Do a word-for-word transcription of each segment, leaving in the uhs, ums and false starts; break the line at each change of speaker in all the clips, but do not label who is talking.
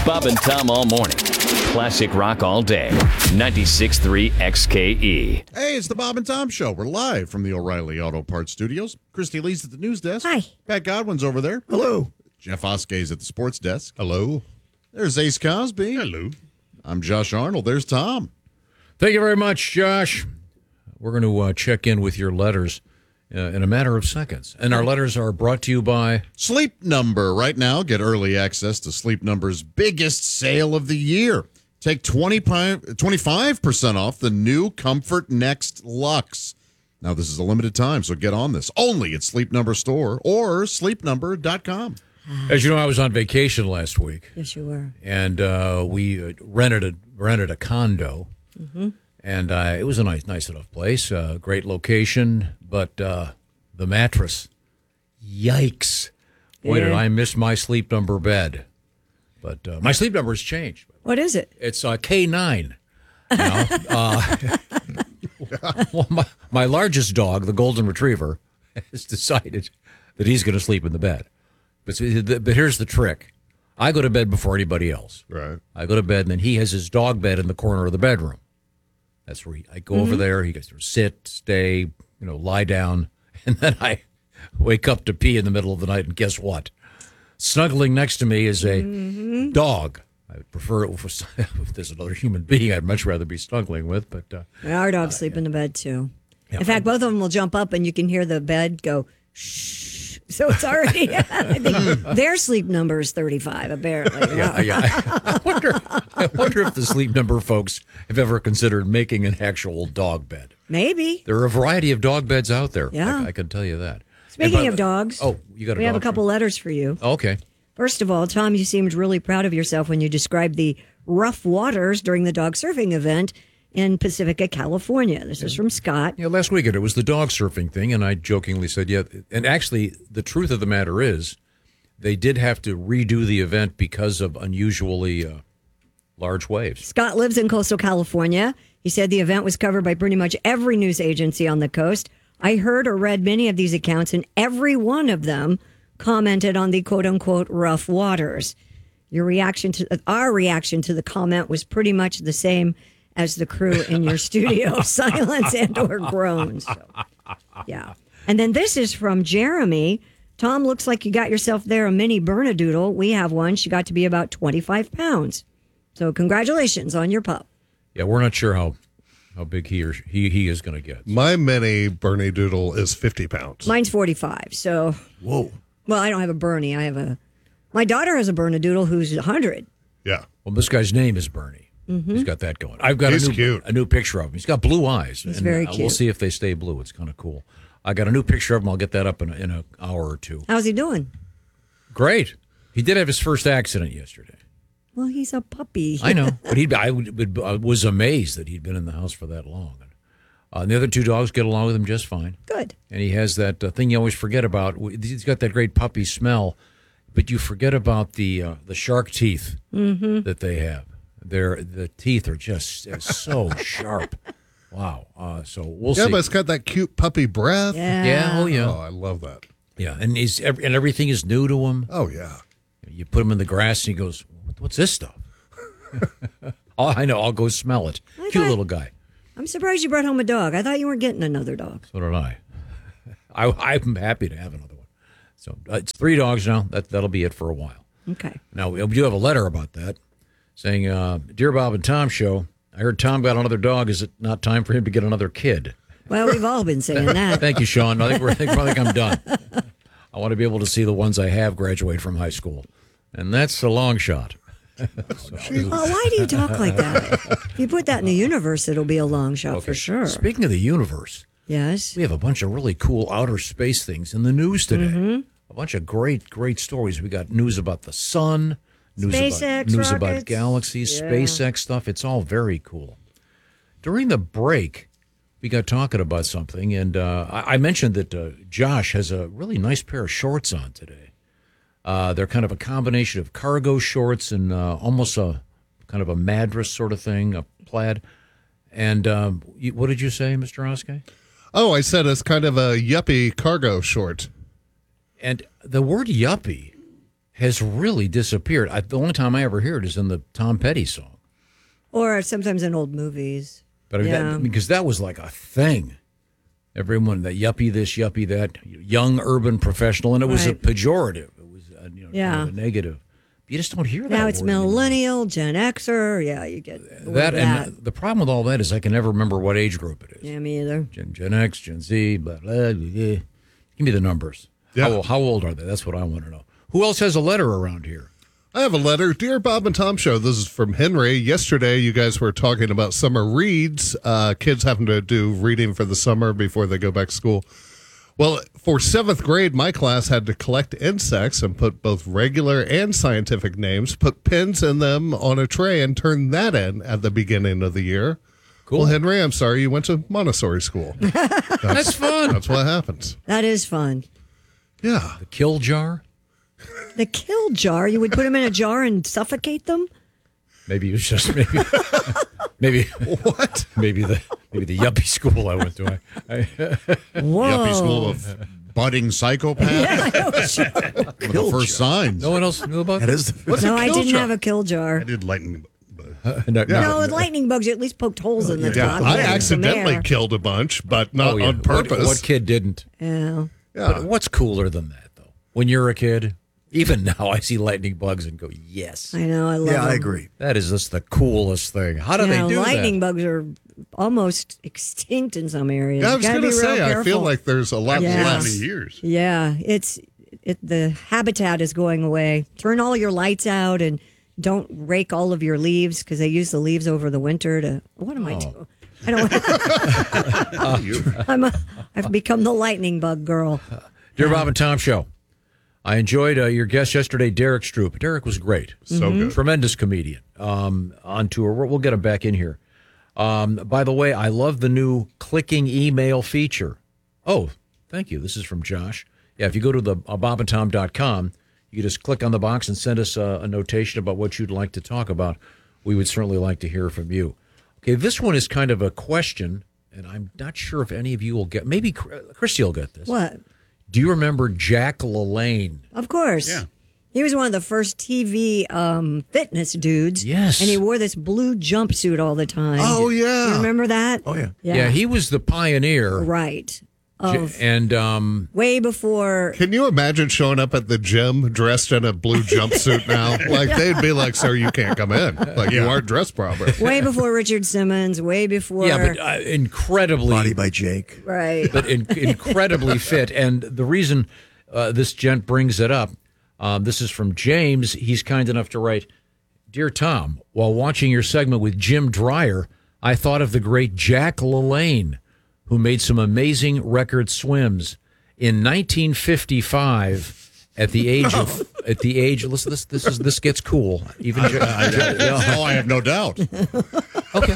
Bob and Tom all morning. Classic rock all day. ninety-six point three X K E.
Hey, it's the Bob and Tom Show. We're live from the O'Reilly Auto Parts Studios. Christy Lee's at the news desk.
Hi.
Pat Godwin's over there.
Hello.
Jeff Oskay's at the sports desk.
Hello.
There's Ace Cosby.
Hello.
I'm Josh Arnold. There's Tom.
Thank you very much, Josh. We're going to uh, check in with your letters uh, in a matter of seconds. And our letters are brought to you by
Sleep Number. Right now, get early access to Sleep Number's biggest sale of the year. Take twenty-five percent off the new Comfort Next Luxe. Now, this is a limited time, so get on this. Only at Sleep Number Store or sleep number dot com.
As you know, I was on vacation last week.
Yes, you were.
And uh, we uh, rented a rented a condo.
Mm-hmm.
And uh, it was a nice, nice enough place. Uh, great location. But uh, the mattress, yikes. Boy,
Yeah.
did I miss my Sleep Number bed. But uh, my Sleep Number has changed.
What is it?
It's uh, K nine. Now, uh, well, my, my largest dog, the Golden Retriever, has decided that he's going to sleep in the bed. But, but here's the trick. I go to bed before anybody else.
Right.
I go to bed, and then he has his dog bed in the corner of the bedroom. That's where he, I go
Mm-hmm.
over there. He gets to sit, stay, you know, lie down. And then I wake up to pee in the middle of the night, and guess what? Snuggling next to me is a
Mm-hmm.
dog. I would prefer it if, if there's another human being I'd much rather be snuggling with. But uh,
Our dogs sleep in the bed, too.
Yeah.
In fact, both of them will jump up, and you can hear the bed go, shh. So it's already, I think their sleep number is thirty-five, apparently.
yeah, yeah. I wonder, I wonder if the Sleep Number folks have ever considered making an actual dog bed.
Maybe.
There are a variety of dog beds out there.
Yeah.
I, I can tell you that.
Speaking
And by
of
the-
dogs,
Oh, you got a
we have a
dog
couple letters for you.
for- Okay.
First of all, Tom, you seemed really proud of yourself when you described the rough waters during the dog surfing event in Pacifica, California. This is from Scott.
Yeah, last weekend it was the dog surfing thing, and I jokingly said, yeah. And actually, the truth of the matter is, they did have to redo the event because of unusually uh, large waves.
Scott lives in coastal California. He said the event was covered by pretty much every news agency on the coast. I heard or read many of these accounts, and every one of them commented on the quote-unquote rough waters. Your reaction to our reaction to the comment was pretty much the same as the crew in your studio, silence and or groans. So, yeah. And then this is from Jeremy. Tom, looks like you got yourself there a mini Bernedoodle. We have one. She got to be about twenty-five pounds. So congratulations on your pup.
Yeah, we're not sure how how big he or he he is going to get.
My mini Bernedoodle is fifty pounds.
Mine's forty-five. So,
Whoa.
well, I don't have a Bernie. I have a, my daughter has a Bernedoodle who's one hundred.
Yeah.
Well, this guy's name is Bernie.
Mm-hmm.
He's got that going. I've got
He's
a new,
cute.
a new picture of him. He's got blue eyes.
He's
and,
very
uh, We'll
cute.
see if they stay blue. It's kind of cool. I got a new picture of him. I'll get that up in a, in an hour or two.
How's he doing?
Great. He did have his first accident yesterday.
Well, he's a puppy.
I know, but he I, would, would, I was amazed that he'd been in the house for that long. Uh, and the other two dogs get along with him just fine.
Good.
And he has that uh, thing you always forget about. He's got that great puppy smell, but you forget about the uh, the shark teeth
Mm-hmm.
that they have. They're, the teeth are just uh, so sharp. Wow. Uh, so we'll
Yeah,
see.
but it's got that cute puppy breath.
Yeah.
Yeah, oh yeah.
Oh, I love that.
Yeah, and he's ev- and everything is new to him.
Oh, yeah.
You put him in the grass, and he goes, "What's this stuff?" Oh, I know. I'll go smell it.
I
Cute
thought-
little guy.
I'm surprised you brought home a dog. I thought you weren't getting another dog.
So did I. I I'm happy to have another one. So uh, it's three dogs now. That that'll be it for a while.
Okay.
Now we do have a letter about that, saying, uh, "Dear Bob and Tom Show, I heard Tom got another dog. Is it not time for him to get another kid?"
Well, we've all been saying that.
Thank you, Sean. I think we're I think, I think I'm done. I want to be able to see the ones I have graduate from high school, and that's a long shot.
Oh, why do you talk like that? If you put that in the universe, it'll be a long shot for sure.
Speaking of the universe,
Yes.
we have a bunch of really cool outer space things in the news today.
Mm-hmm.
A bunch of great, great stories. We got news about the sun, news
SpaceX
about news about
rockets.
galaxies,
Yeah.
SpaceX stuff. It's all very cool. During the break, we got talking about something, and uh, I, I mentioned that uh, Josh has a really nice pair of shorts on today. Uh, they're kind of a combination of cargo shorts and uh, almost a kind of a madras sort of thing, a plaid. And um, you, what did you say, Mister Oskay?
Oh, I said it's kind of a yuppie cargo short.
And the word yuppie has really disappeared. I, the only time I ever hear it is in the Tom Petty song.
Or sometimes in old movies.
But I mean,
Yeah.
that, because that was like a thing. Everyone, that yuppie this, yuppie that, young urban professional, and it was
Right.
a pejorative. It was a, you know,
Yeah.
kind of a negative. You just don't hear that.
Now it's
word anymore.
millennial, Gen Xer. Yeah, you get the word
That
that.
and the problem with all that is I can never remember what age group it is.
Yeah, me either.
Gen, Gen X, Gen Z, blah, blah, blah, blah. Give me the numbers.
Yeah.
How, how old are they? That's what I want to know. Who else has a letter around here?
I have a letter. Dear Bob and Tom Show, this is from Henry. Yesterday, you guys were talking about summer reads, uh, kids having to do reading for the summer before they go back to school. Well, for seventh grade, my class had to collect insects and put both regular and scientific names, put pins in them on a tray, and turn that in at the beginning of the year.
Cool.
Well, Henry, I'm sorry you went to Montessori school. That's,
That's fun.
That's what happens.
That is fun.
Yeah.
The kill jar?
The kill jar, you would put them in a jar and suffocate them?
Maybe it was just maybe maybe
What?
maybe the maybe the yuppie school I went to. I, I,
Whoa.
Yuppie school of budding psychopath. One of the first signs.
no one else knew about
That
that.
is the
What's
No,
a
I
kill
didn't
jar?
have a kill jar.
I did lightning. But
No,
Yeah.
No, with lightning bugs, you at least poked holes in the
Yeah,
top.
I
Getting some
accidentally
air.
killed a bunch, but not
Oh, yeah.
on purpose.
What, what kid didn't?
Yeah.
Yeah.
But what's cooler than that, though? When you're a kid, even now, I see lightning bugs and go, yes.
I know, I love
yeah, I
them.
agree.
That is just the coolest thing. How do
Yeah,
they do
lightning
that?
bugs are almost extinct in some areas.
Yeah, I was
Gotta
going to
be real
say, I feel
careful.
like there's a lot
Yeah.
How
less.
many years?
Yeah, it's it, the habitat is going away. Turn all your lights out and don't rake all of your leaves because they use the leaves over the winter to. What am I doing? I don't. I'm a, I've become the lightning bug girl.
Dear Bob and Tom Show, I enjoyed uh, your guest yesterday, Derek Stroop. Derek was great.
So good.
Tremendous comedian um, on tour. We'll, we'll get him back in here. Um, by the way, I love the new clicking email feature. Oh, thank you. This is from Josh. Yeah, if you go to the uh, bob and tom dot com, you can just click on the box and send us a, a notation about what you'd like to talk about. We would certainly like to hear from you. Okay, this one is kind of a question, and I'm not sure if any of you will get. Maybe Christy will get this.
What?
Do you remember Jack LaLanne?
Of course.
Yeah.
He was one of the first T V um, fitness dudes.
Yes.
And he wore this blue jumpsuit all the time.
Oh, yeah.
You remember that?
Oh, yeah.
Yeah.
he was the pioneer.
Right.
J-
Of
And um,
way before.
Can you imagine showing up at the gym dressed in a blue jumpsuit now? Like, they'd be like, sir, you can't come in. Like, you aren't dressed properly.
Way before Richard Simmons, way before.
yeah, but uh, incredibly,
Body by Jake.
right.
but in, incredibly fit. And the reason uh, this gent brings it up, um, this is from James. He's kind enough to write, Dear Tom, while watching your segment with Jim Dreyer, I thought of the great Jack LaLanne, who made some amazing record swims. In nineteen fifty-five, at the age of at the age, listen, this this is this gets cool. Even Ja-
Oh, I have no doubt.
Okay.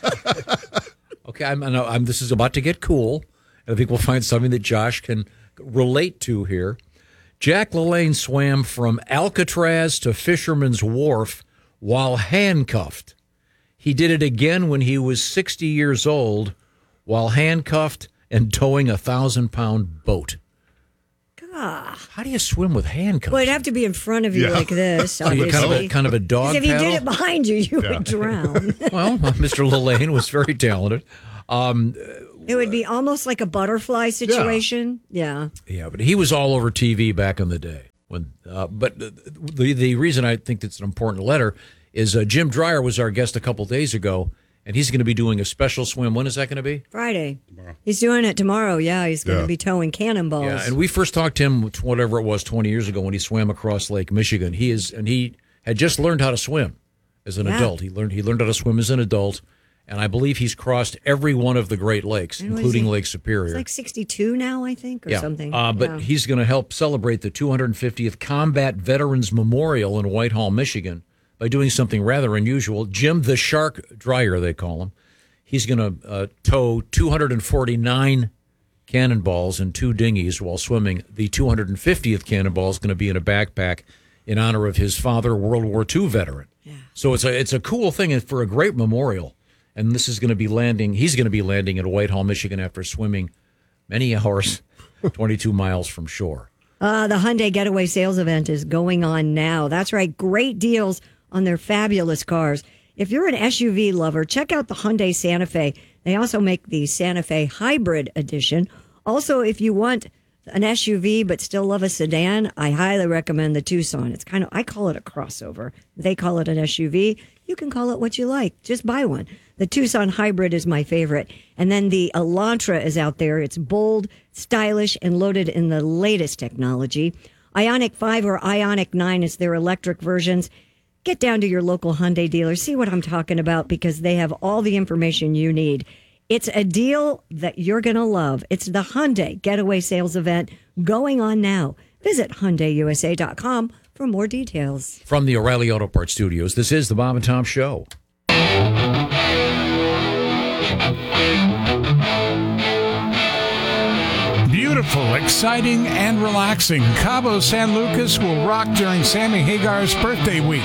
Okay, I'm, I'm, I'm. This is about to get cool. I think we'll find something that Josh can relate to here. Jack LaLanne swam from Alcatraz to Fisherman's Wharf while handcuffed. He did it again when he was sixty years old while handcuffed and towing a thousand-pound boat.
God.
How do you swim with handcuffs?
Well, it'd have to be in front of you
Yeah.
like this,
Are you
obviously.
kind of a, kind of a dog
'Cause if you
paddle?
did it behind you, you would drown.
Well, Mister LaLanne was very talented. Um,
It would be almost like a butterfly situation. Yeah.
Yeah, but he was all over T V back in the day. When, uh, but the, the the reason I think it's an important letter is uh, Jim Dreyer was our guest a couple days ago, and he's going to be doing a special swim. When is that going to be?
Friday. He's doing it tomorrow. Yeah, he's going to
Yeah.
be towing cannonballs.
Yeah, and we first talked to him whatever it was twenty years ago when he swam across Lake Michigan. He is and he had just learned how to swim as an
Yeah.
adult. He learned he learned how to swim as an adult, and I believe he's crossed every one of the Great Lakes,
And what is
including
he?
Lake Superior.
He's like sixty-two now, I think, or
yeah.
something.
Uh, but
Yeah.
he's going to help celebrate the two hundred fiftieth Combat Veterans Memorial in Whitehall, Michigan, by doing something rather unusual. Jim the Shark Dreyer, they call him. He's going to uh, tow two hundred forty-nine cannonballs in two dinghies while swimming. The two hundred fiftieth cannonball is going to be in a backpack in honor of his father, World War Two veteran. Yeah. So it's a it's a cool thing for a great memorial. And this is going to be landing. He's going to be landing in Whitehall, Michigan, after swimming many hours, twenty-two miles from shore.
Uh, the Hyundai Getaway Sales Event is going on now. That's right. Great deals on their fabulous cars. If you're an S U V lover, check out the Hyundai Santa Fe. They also make the Santa Fe Hybrid Edition. Also, if you want an S U V but still love a sedan, I highly recommend the Tucson. It's kind of, I call it a crossover. They call it an S U V. You can call it what you like. Just buy one. The Tucson Hybrid is my favorite. And then the Elantra is out there. It's bold, stylish, and loaded in the latest technology. Ioniq five or Ioniq nine is their electric versions. Get down to your local Hyundai dealer. See what I'm talking about because they have all the information you need. It's a deal that you're going to love. It's the Hyundai Getaway Sales Event going on now. Visit Hyundai U S A dot com for more details.
From the O'Reilly Auto Parts Studios, this is the Bob and Tom Show.
Beautiful, exciting, and relaxing. Cabo San Lucas will rock during Sammy Hagar's birthday week.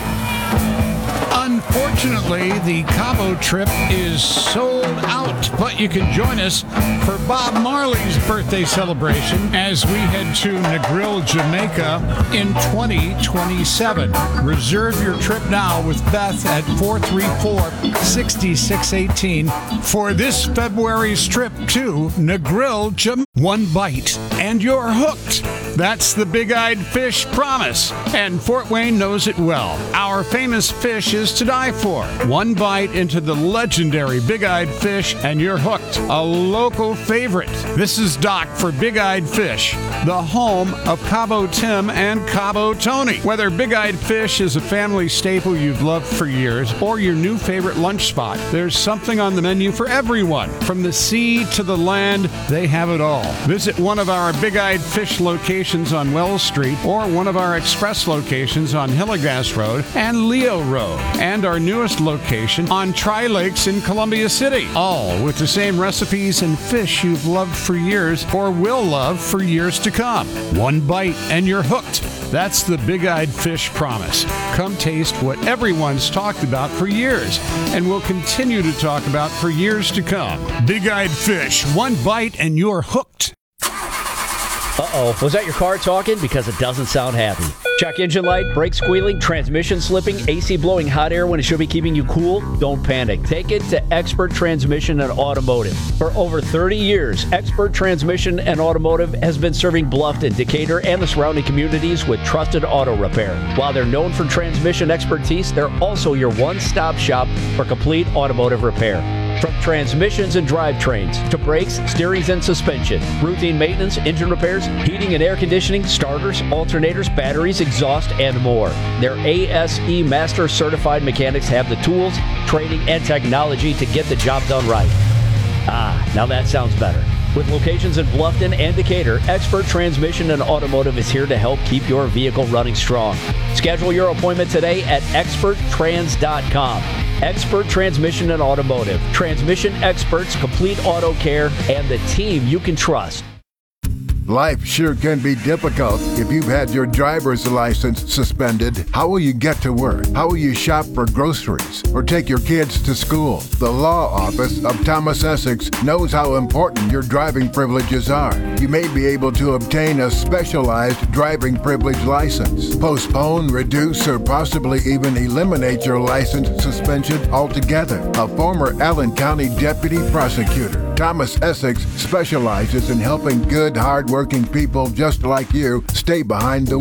Unfortunately, the Cabo trip is sold out, but you can join us for Bob Marley's birthday celebration as we head to Negril, Jamaica in twenty twenty-seven. Reserve your trip now with Beth at four three four, six six one eight for this February's trip to Negril, Jamaica. One bite, and you're hooked. That's the Big-Eyed Fish promise, and Fort Wayne knows it well. Our famous fish is to die for. One bite into the legendary Big-Eyed Fish, and you're hooked. A local favorite. This is Doc for Big-Eyed Fish, the home of Cabo Tim and Cabo Tony. Whether Big-Eyed Fish is a family staple you've loved for years or your new favorite lunch spot, there's something on the menu for everyone. From the sea to the land, they have it all. Visit one of our Big-Eyed Fish locations on Wells Street or one of our express locations on Hillegas Road and Leo Road, and our newest location on Tri-Lakes in Columbia City, all with the same recipes and fish you've loved for years or will love for years to come. One bite and you're hooked. That's the Big-Eyed Fish promise. Come taste what everyone's talked about for years and will continue to talk about for years to come. Big-Eyed Fish, one bite and you're hooked.
Uh-oh, was that your car talking? Because it doesn't sound happy. Check engine light, brake squealing, transmission slipping, A C blowing hot air when it should be keeping you cool? Don't panic. Take it to Expert Transmission and Automotive. For over thirty years, Expert Transmission and Automotive has been serving Bluffton, Decatur, and the surrounding communities with trusted auto repair. While they're known for transmission expertise, they're also your one-stop shop for complete automotive repair. From transmissions and drivetrains to brakes, steerings, and suspension, routine maintenance, engine repairs, heating and air conditioning, starters, alternators, batteries, exhaust, and more. Their A S E Master Certified mechanics have the tools, training, and technology to get the job done right. Ah, now that sounds better. With locations in Bluffton and Decatur, Expert Transmission and Automotive is here to help keep your vehicle running strong. Schedule your appointment today at expert trans dot com. Expert Transmission and Automotive. Transmission experts, complete auto care, and the team you can trust.
Life sure can be difficult if you've had your driver's license suspended. How will you get to work? How will you shop for groceries or take your kids to school? The law office of Thomas Essex knows how important your driving privileges are. You may be able to obtain a specialized driving privilege license, postpone, reduce, or possibly even eliminate your license suspension altogether. A former Allen County deputy prosecutor, Thomas Essex specializes in helping good, hard-working people just like you stay behind the